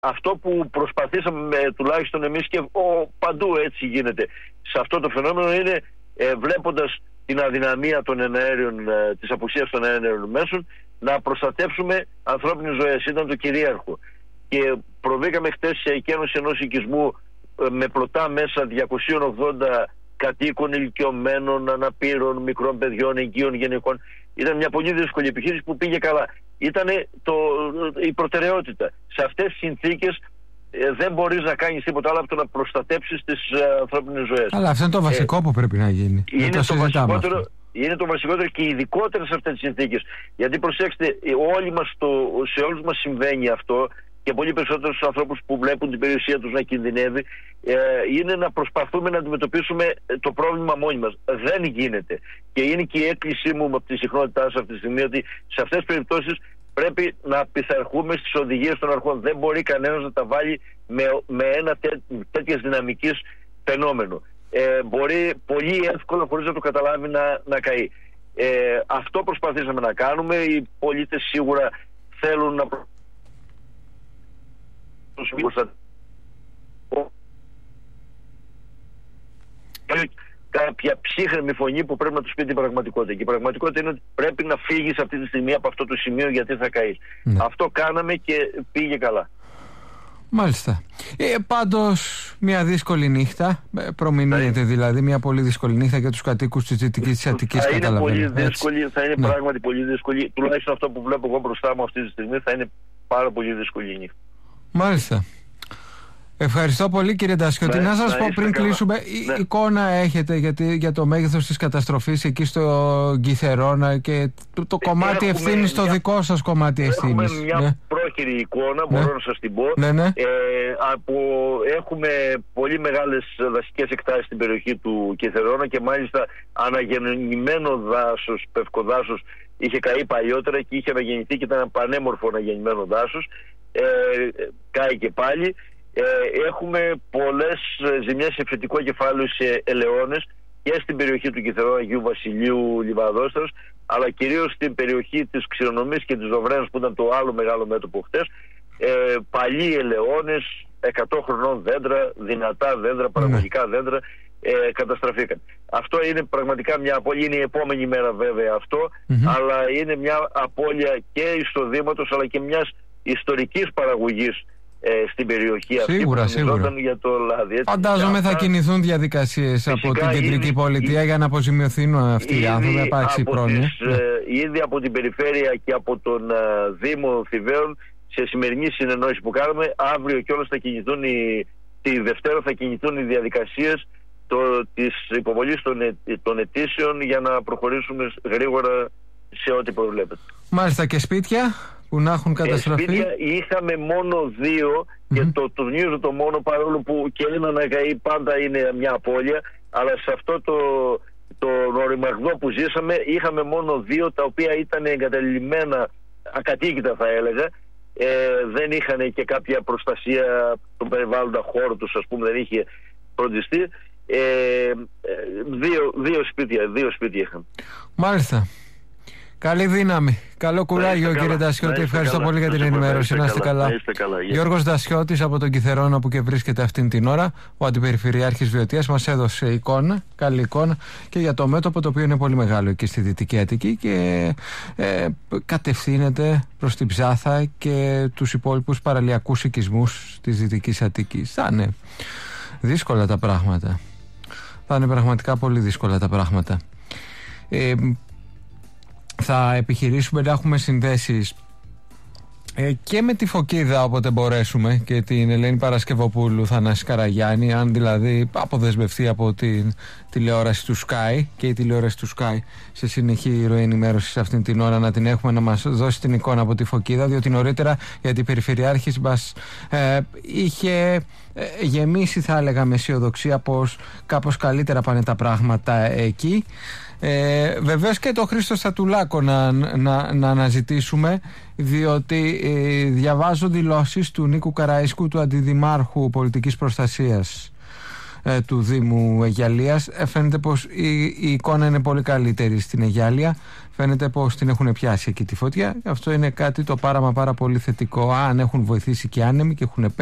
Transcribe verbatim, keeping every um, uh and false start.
αυτό που προσπαθήσαμε τουλάχιστον εμείς και ο, παντού έτσι γίνεται σε αυτό το φαινόμενο είναι ε, βλέποντας την αδυναμία των εναέριων, ε, της απουσίας των εναέριων μέσων, να προστατεύσουμε ανθρώπινες ζωές. Ήταν το κυρίαρχο. Και προβήκαμε χτες σε εκένωση ενός οικισμού ε, με πλωτά μέσα διακόσια ογδόντα κατοίκων, ηλικιωμένων, αναπήρων, μικρών παιδιών, εγκύων γενικών. Ήταν μια πολύ δύσκολη επιχείρηση που πήγε καλά. Ήταν η προτεραιότητα. Σε αυτές τις συνθήκες ε, δεν μπορείς να κάνεις τίποτα άλλο από το να προστατέψεις τις ε, ανθρώπινες ζωές. Αλλά αυτό είναι το βασικό ε, που πρέπει να γίνει. Είναι το, το βασικότερο, είναι το βασικότερο και ειδικότερα σε αυτές τις συνθήκες. Γιατί προσέξτε, όλοι μας το, σε όλους μας συμβαίνει αυτό και πολύ περισσότερο στους ανθρώπους που βλέπουν την περιουσία τους να κινδυνεύει, ε, είναι να προσπαθούμε να αντιμετωπίσουμε το πρόβλημα μόνοι μας. Δεν γίνεται. Και είναι και η έκκλησή μου από τη συχνότητά σας αυτή τη στιγμή ότι σε αυτές τις περιπτώσεις πρέπει να πειθαρχούμε στις οδηγίες των αρχών. Δεν μπορεί κανένας να τα βάλει με, με ένα τέ, τέτοιες δυναμικής φαινόμενο. Ε, μπορεί πολύ εύκολα, χωρίς να το καταλάβει, να, να καεί. Ε, αυτό προσπαθήσαμε να κάνουμε. Οι πολίτες σίγουρα θέλουν να προ... κάποια ψύχρεμη φωνή που πρέπει να τους πει την πραγματικότητα. Και η πραγματικότητα είναι ότι πρέπει να φύγεις αυτή τη στιγμή από αυτό το σημείο, γιατί θα καείς. Ναι. Αυτό κάναμε και πήγε καλά. Μάλιστα. Ε, πάντως μια δύσκολη νύχτα προμηνύεται, ναι. Δηλαδή μια πολύ δύσκολη νύχτα για τους κατοίκους της Δυτικής της Αττικής. Θα είναι πολύ δύσκολη, θα είναι ναι. πράγματι πολύ δύσκολη. Τουλάχιστον αυτό που βλέπω εγώ μπροστά μου αυτή τη στιγμή θα είναι πάρα πολύ δύσκολη νύχτα. Μάλιστα. Ευχαριστώ πολύ, κύριε Ντασιώτη. Ναι, να σας πω πριν καλά. κλείσουμε, ναι. εικόνα έχετε γιατί, για το μέγεθος της καταστροφής εκεί στο Κιθερώνα και το, το κομμάτι ευθύνης, το δικό σας κομμάτι ευθύνης. Έχουμε μια ναι. πρόχειρη εικόνα, μπορώ ναι. να σας την πω. Ναι, ναι. Ε, από, έχουμε πολύ μεγάλες δασικές εκτάσεις στην περιοχή του Κιθερώνα και μάλιστα αναγεννημένο δάσος, πευκοδάσος, είχε καεί παλιότερα και είχε αναγεννηθεί και ήταν ένα πανέμορφο αναγεννημένο δάσος. Ε, κάει και πάλι. Ε, έχουμε πολλές ζημιές σε φυτικό κεφάλαιο σε ελαιώνες και στην περιοχή του Κιθερώνα, Αγίου Βασιλείου, Λιβαδόστρας, αλλά κυρίως στην περιοχή της Ξηρονομής και της Δοβρένας που ήταν το άλλο μεγάλο μέτωπο χτες. Ε, παλιοί ελαιώνες, εκατό χρονών δέντρα, δυνατά δέντρα, παραγωγικά δέντρα ε, καταστραφήκαν. Αυτό είναι πραγματικά μια απώλεια, είναι η επόμενη μέρα βέβαια αυτό, mm-hmm. αλλά είναι μια απώλεια και εισοδήματος αλλά και μιας ιστορικής παραγωγής Ε, στην περιοχή αυτή. Σίγουρα, σίγουρα. Για το λάδι, έτσι. Φαντάζομαι αυτά... θα κινηθούν διαδικασίες από την κεντρική ήδη, πολιτεία ήδη, για να αποζημιωθούν αυτοί οι άνθρωποι, να υπάρξει πρόνοια. Ναι. Ε, ήδη από την περιφέρεια και από τον uh, Δήμο Θηβαίων, σε σημερινή συνεννόηση που κάνουμε, αύριο κιόλας θα κινηθούν οι, τη Δευτέρα θα κινηθούν οι διαδικασίες το, της υποβολής των, ε, των αιτήσεων για να προχωρήσουμε γρήγορα σε ό,τι προβλέπεται. Μάλιστα. Και σπίτια που να έχουν καταστραφεί. Ε, σπίτια είχαμε μόνο δύο mm-hmm. και το τονίζω το μόνο, παρόλο που και ένα να καεί πάντα είναι μια απώλεια, αλλά σε αυτό το, το οριμαγδό που ζήσαμε είχαμε μόνο δύο, τα οποία ήταν εγκαταλειμμένα, ακατοίκητα θα έλεγα. Ε, δεν είχαν και κάποια προστασία των περιβάλλοντα χώρου τους, ας πούμε, δεν είχε φροντιστεί. Ε, δύο, δύο σπίτια, δύο σπίτια είχαν. Μάλιστα. Καλή δύναμη. Καλό κουράγιο, κύριε Ντασιώτη. Ευχαριστώ καλά. πολύ για την ενημέρωση. Να είστε καλά. καλά. Γιώργος Ντασιώτης από τον Κιθερώνα, που και βρίσκεται αυτήν την ώρα, ο Αντιπεριφερειάρχης Βιωτίας, μας έδωσε εικόνα, καλή εικόνα και για το μέτωπο, το οποίο είναι πολύ μεγάλο εκεί στη Δυτική Αττική και ε, κατευθύνεται προς την Ψάθα και τους υπόλοιπους παραλιακούς οικισμούς της Δυτικής Αττικής. Θα είναι δύσκολα τα πράγματα. Θα είναι πραγματικά πολύ δύσκολα τα πράγματα. Ε, Θα επιχειρήσουμε να έχουμε συνδέσεις ε, και με τη Φωκίδα όποτε μπορέσουμε και την Ελένη Παρασκευοπούλου, Θανάση Καραγιάννη, αν δηλαδή αποδεσμευτεί από την τηλεόραση του Sky, και η τηλεόραση του Sky σε συνεχή ροή ενημέρωσης αυτήν την ώρα να την έχουμε, να μας δώσει την εικόνα από τη Φωκίδα, διότι νωρίτερα γιατί η Περιφερειάρχης μας ε, είχε ε, γεμίσει, θα έλεγα, με αισιοδοξία πως κάπως καλύτερα πάνε τα πράγματα εκεί. Ε, βεβαίως και το Χρήστο Στατουλάκο να, να, να αναζητήσουμε, διότι ε, διαβάζω δηλώσεις του Νίκου Καραϊσκού, του Αντιδημάρχου Πολιτικής Προστασίας ε, του Δήμου Αιγιαλίας. Ε, φαίνεται πως η, η εικόνα είναι πολύ καλύτερη στην Αιγιάλια. Φαίνεται πως την έχουν πιάσει εκεί τη φωτιά. Αυτό είναι κάτι το πάρα μα πάρα πολύ θετικό. Αν έχουν βοηθήσει και άνεμοι και έχουν